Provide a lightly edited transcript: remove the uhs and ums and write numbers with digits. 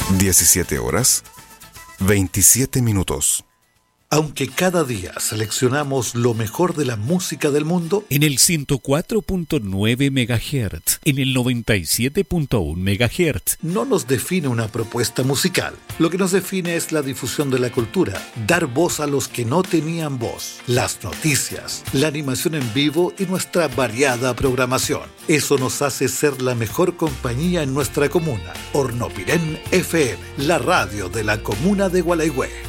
17 horas, 27 minutos. Aunque cada día seleccionamos lo mejor de la música del mundo, en el 104.9 MHz, en el 97.1 MHz, no nos define una propuesta musical. Lo que nos define es la difusión de la cultura, dar voz a los que no tenían voz, las noticias, la animación en vivo y nuestra variada programación. Eso nos hace ser la mejor compañía en nuestra comuna. Hornopirén FM, la radio de la comuna de Gualeguay.